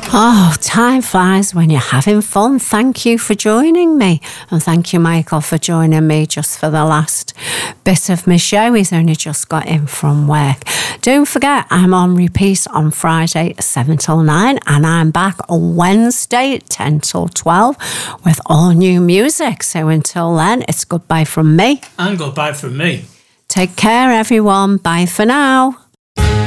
Oh, time flies when you're having fun. Thank you for joining me. And thank you, Michael, for joining me just for the last bit of my show. He's only just got in from work. Don't forget, I'm on repeat on Friday, 7 till 9. And I'm back on Wednesday, 10 till 12 with all new music. So until then, it's goodbye from me. And goodbye from me. Take care, everyone. Bye for now.